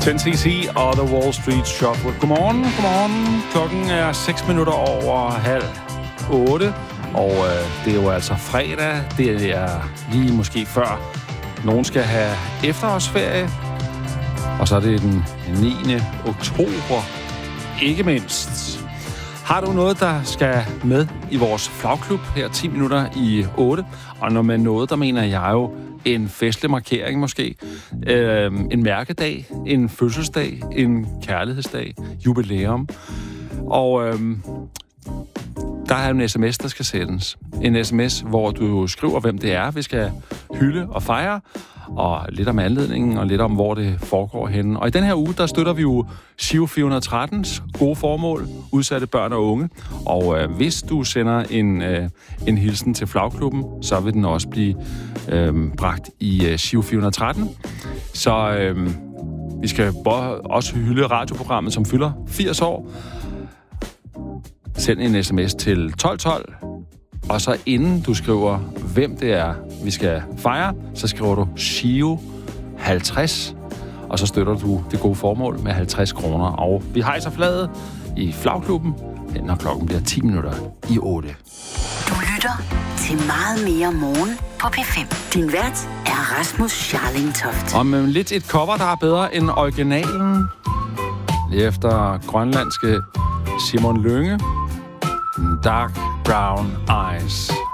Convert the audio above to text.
10cc og The Wall Street Shuffle. Godmorgen. Klokken er 6 minutter over 7:30. Og det er jo altså fredag. Det er lige måske før nogen skal have efterårsferie. Og så er det den 9. oktober. Ikke mindst. Har du noget, der skal med i vores flagklub her 10 minutter i 8? Og når med noget, der mener jeg jo en festlig markering måske. En mærkedag, en fødselsdag, en kærlighedsdag, jubilæum. Og der er en sms, der skal sendes. En sms, hvor du skriver, hvem det er, vi skal hylde og fejre. Og lidt om anledningen, og lidt om, hvor det foregår henne. Og i den her uge, der støtter vi jo Giro 413's gode formål, udsatte børn og unge. Og hvis du sender en hilsen til flagklubben, så vil den også blive bragt i Giro 413. Så vi skal også hylde radioprogrammet, som fylder 80 år. Send en sms til 1212. Og så inden du skriver, hvem det er, vi skal fejre, så skriver du Giro 50, og så støtter du det gode formål med 50 kroner. Og vi hejser flaget i flagklubben, når klokken bliver 10 minutter i 8. Du lytter til Meget mere morgen på P5. Din vært er Rasmus Scharling Toft. Og med lidt et cover, der er bedre end originalen. Lige efter grønlandske Simon Lynge. Dark Brown Eyes.